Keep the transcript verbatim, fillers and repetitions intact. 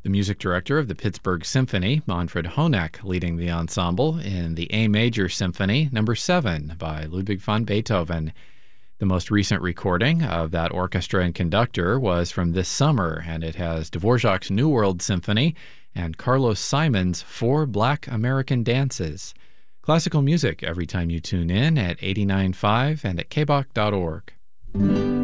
The music director of the Pittsburgh Symphony, Manfred Honeck, leading the ensemble in the A Major Symphony, number seven, by Ludwig van Beethoven. The most recent recording of that orchestra and conductor was from this summer, and it has Dvorak's New World Symphony and Carlos Simon's Four Black American Dances. Classical music every time you tune in at eighty-nine point five and at k b o c dot org.